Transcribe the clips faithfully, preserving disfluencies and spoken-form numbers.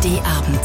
D-Abend.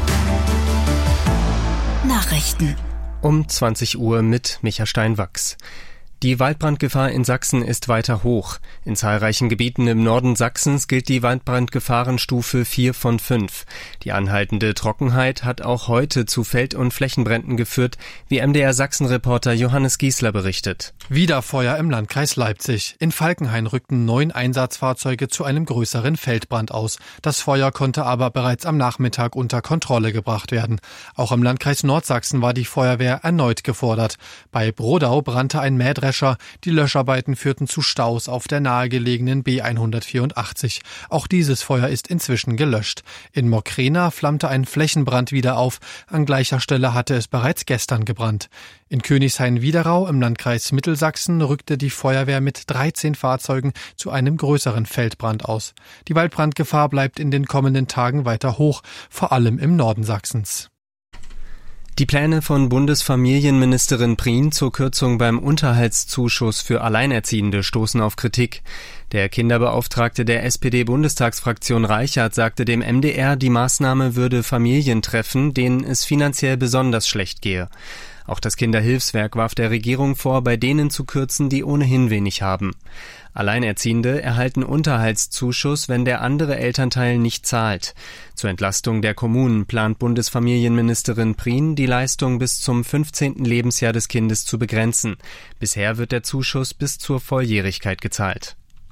Nachrichten. Um zwanzig Uhr mit Micha Steinwachs. Die Waldbrandgefahr in Sachsen ist weiter hoch. In zahlreichen Gebieten im Norden Sachsens gilt die Waldbrandgefahrenstufe vier von fünf. Die anhaltende Trockenheit hat auch heute zu Feld- und Flächenbränden geführt, wie M D R-Sachsen-Reporter Johannes Giesler berichtet. Wieder Feuer im Landkreis Leipzig. In Falkenhain rückten neun Einsatzfahrzeuge zu einem größeren Feldbrand aus. Das Feuer konnte aber bereits am Nachmittag unter Kontrolle gebracht werden. Auch im Landkreis Nordsachsen war die Feuerwehr erneut gefordert. Bei Brodau brannte ein Mähdrescher. Die Löscharbeiten führten zu Staus auf der nahegelegenen B hundertvierundachtzig. Auch dieses Feuer ist inzwischen gelöscht. In Mokrena flammte ein Flächenbrand wieder auf. An gleicher Stelle hatte es bereits gestern gebrannt. In Königshain-Wiederau im Landkreis Mittelsachsen rückte die Feuerwehr mit dreizehn Fahrzeugen zu einem größeren Feldbrand aus. Die Waldbrandgefahr bleibt in den kommenden Tagen weiter hoch, vor allem im Norden Sachsens. Die Pläne von Bundesfamilienministerin Prien zur Kürzung beim Unterhaltszuschuss für Alleinerziehende stoßen auf Kritik. Der Kinderbeauftragte der S P D-Bundestagsfraktion Reichert sagte dem M D R, die Maßnahme würde Familien treffen, denen es finanziell besonders schlecht gehe. Auch das Kinderhilfswerk warf der Regierung vor, bei denen zu kürzen, die ohnehin wenig haben. Alleinerziehende erhalten Unterhaltszuschuss, wenn der andere Elternteil nicht zahlt. Zur Entlastung der Kommunen plant Bundesfamilienministerin Prien, die Leistung bis zum fünfzehnten Lebensjahr des Kindes zu begrenzen. Bisher wird der Zuschuss bis zur Volljährigkeit gezahlt.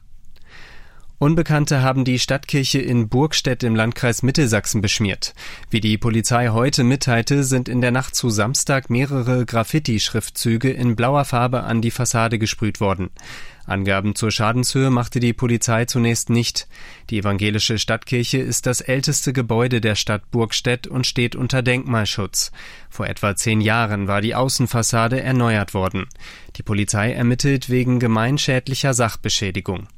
Unbekannte haben die Stadtkirche in Burgstedt im Landkreis Mittelsachsen beschmiert. Wie die Polizei heute mitteilte, sind in der Nacht zu Samstag mehrere Graffiti-Schriftzüge in blauer Farbe an die Fassade gesprüht worden. Angaben zur Schadenshöhe machte die Polizei zunächst nicht. Die evangelische Stadtkirche ist das älteste Gebäude der Stadt Burgstedt und steht unter Denkmalschutz. Vor etwa zehn Jahren war die Außenfassade erneuert worden. Die Polizei ermittelt wegen gemeinschädlicher Sachbeschädigung.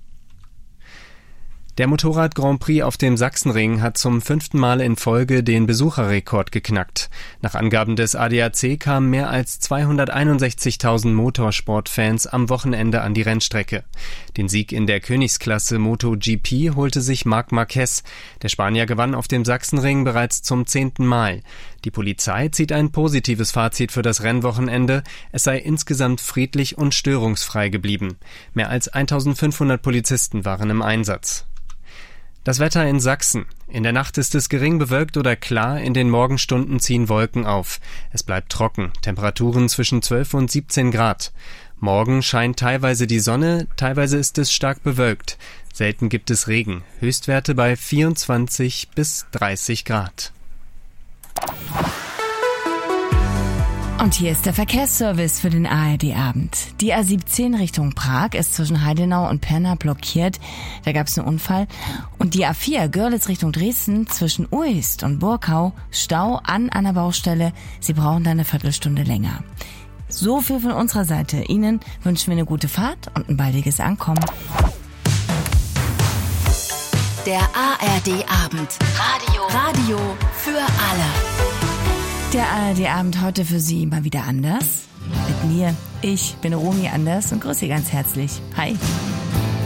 Der Motorrad-Grand Prix auf dem Sachsenring hat zum fünften Mal in Folge den Besucherrekord geknackt. Nach Angaben des A D A C kamen mehr als zweihunderteinundsechzigtausend Motorsportfans am Wochenende an die Rennstrecke. Den Sieg in der Königsklasse MotoGP holte sich Marc Marquez. Der Spanier gewann auf dem Sachsenring bereits zum zehnten Mal. Die Polizei zieht ein positives Fazit für das Rennwochenende. Es sei insgesamt friedlich und störungsfrei geblieben. Mehr als eintausendfünfhundert Polizisten waren im Einsatz. Das Wetter in Sachsen. In der Nacht ist es gering bewölkt oder klar, in den Morgenstunden ziehen Wolken auf. Es bleibt trocken, Temperaturen zwischen zwölf und siebzehn Grad. Morgen scheint teilweise die Sonne, teilweise ist es stark bewölkt. Selten gibt es Regen, Höchstwerte bei vierundzwanzig bis dreißig Grad. Und hier ist der Verkehrsservice für den A R D-Abend. Die A siebzehn Richtung Prag ist zwischen Heidenau und Pirna blockiert. Da gab es einen Unfall. Und die A vier Görlitz Richtung Dresden zwischen Uist und Burkau Stau an einer Baustelle. Sie brauchen da eine Viertelstunde länger. So viel von unserer Seite. Ihnen wünschen wir eine gute Fahrt und ein baldiges Ankommen. Der A R D-Abend. Radio. Radio für alle. Der A R D-Abend heute für Sie mal wieder anders. Mit mir, ich bin Romy Anders und grüße Sie ganz herzlich. Hi.